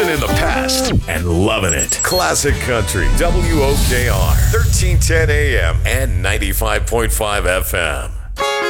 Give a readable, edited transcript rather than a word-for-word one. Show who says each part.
Speaker 1: Living in the past and loving it. Classic Country, WOKR, 1310 AM and 95.5 FM.